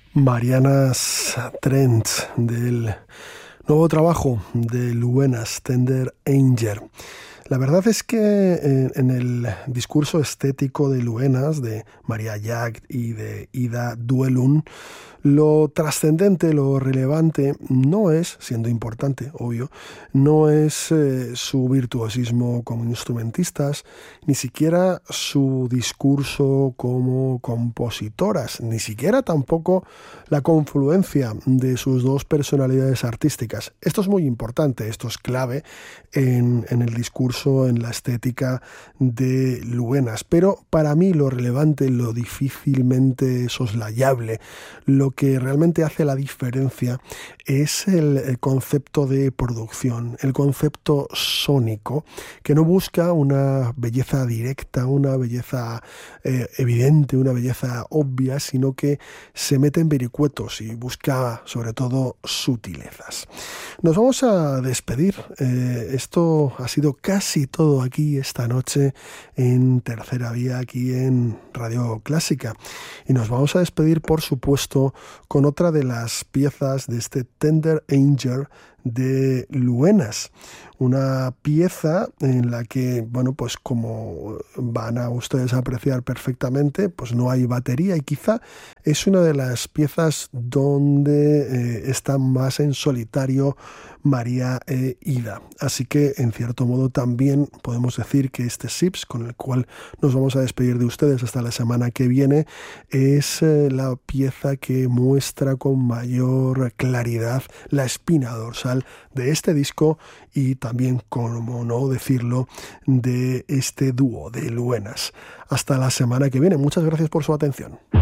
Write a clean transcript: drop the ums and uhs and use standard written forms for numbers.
Marianas Trench, del nuevo trabajo de Luenas, Tender Angel. La verdad es que en el discurso estético de Luenas, de Maria Jagd y de Ida Duelund, lo trascendente, lo relevante, no es, siendo importante, obvio, no es su virtuosismo como instrumentistas, ni siquiera su discurso como compositoras, ni siquiera tampoco la confluencia de sus dos personalidades artísticas. Esto es muy importante, esto es clave en el discurso, en la estética de Luenas. Pero para mí lo relevante, lo difícilmente soslayable, lo que realmente hace la diferencia es el concepto de producción, el concepto sónico, que no busca una belleza directa, una belleza evidente, una belleza obvia, sino que se mete en vericuetos y busca sobre todo sutilezas. Nos vamos a despedir. Esto ha sido casi todo aquí esta noche en Tercera Vía, aquí en Radio Clásica. Y nos vamos a despedir, por supuesto, con otra de las piezas de este Tender Angel de Luenas. Una pieza en la que, bueno, pues como van a ustedes a apreciar perfectamente, pues no hay batería y quizá es una de las piezas donde está más en solitario María e Ida. Así que, en cierto modo, también podemos decir que este Sips, con el cual nos vamos a despedir de ustedes hasta la semana que viene, es la pieza que muestra con mayor claridad la espina dorsal de este disco y también, como no decirlo, de este dúo de Luenas. Hasta la semana que viene. Muchas gracias por su atención.